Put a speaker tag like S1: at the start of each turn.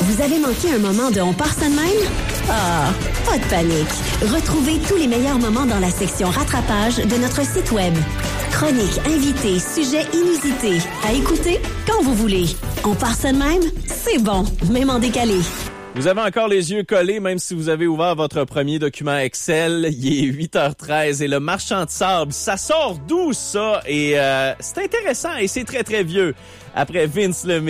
S1: Vous avez manqué un moment de On part ça de même? Ah, pas de panique. Retrouvez tous les meilleurs moments dans la section rattrapage de notre site web. Chroniques, invités, sujets inusités. À écouter quand vous voulez. On part ça de même? C'est bon, même en décalé.
S2: Vous avez encore les yeux collés, même si vous avez ouvert votre premier document Excel. Il est 8h13 et le marchand de sable, ça sort d'où ça? Et c'est intéressant et c'est très, très vieux. Après Vince Lemay.